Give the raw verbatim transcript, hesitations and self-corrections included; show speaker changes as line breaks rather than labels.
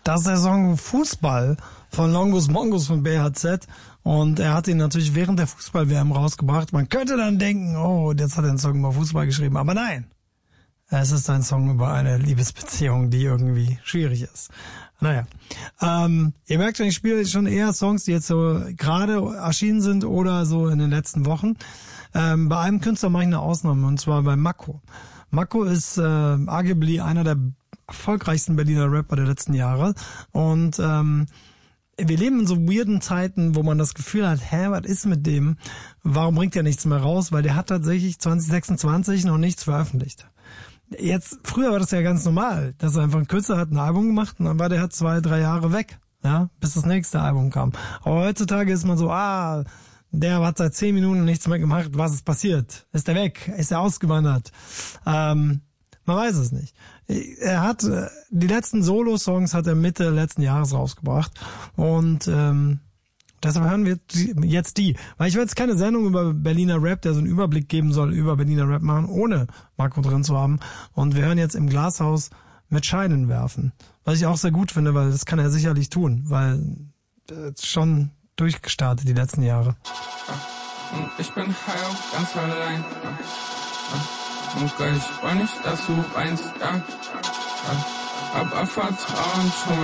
Das ist der Song Fußball von Longus Mongus von B H Z. Und er hat ihn natürlich während der Fußball-W M rausgebracht. Man könnte dann denken, oh, jetzt hat er einen Song über Fußball geschrieben. Aber nein, es ist ein Song über eine Liebesbeziehung, die irgendwie schwierig ist. Naja, ähm, ihr merkt schon, ich spiele schon eher Songs, die jetzt so gerade erschienen sind oder so in den letzten Wochen. Ähm, bei einem Künstler mache ich eine Ausnahme, und zwar bei Makko. Makko ist äh, arguably einer der erfolgreichsten Berliner Rapper der letzten Jahre. Und ähm, wir leben in so weirden Zeiten, wo man das Gefühl hat, hä, was ist mit dem? Warum bringt er nichts mehr raus? Weil der hat tatsächlich zwanzig sechsundzwanzig noch nichts veröffentlicht. Jetzt, früher war das ja ganz normal, dass einfach ein Künstler hat ein Album gemacht und dann war der halt zwei, drei Jahre weg, ja, bis das nächste Album kam. Aber heutzutage ist man so, ah, der hat seit zehn Minuten nichts mehr gemacht, was ist passiert? Ist er weg? Ist er ausgewandert? Ähm, man weiß es nicht. Er hat, die letzten Solo-Songs hat er Mitte letzten Jahres rausgebracht und ähm, deshalb hören wir jetzt die. Weil ich will jetzt keine Sendung über Berliner Rap, der so einen Überblick geben soll, über Berliner Rap machen, ohne Makko drin zu haben. Und wir hören jetzt im Glashaus mit Scheinen werfen. Was ich auch sehr gut finde, weil das kann er sicherlich tun, weil er ist schon durchgestartet die letzten Jahre.
Und ich bin high auf ganz allein. Und ich will nicht, dass du weinst, ja. Aber Vertrauen schon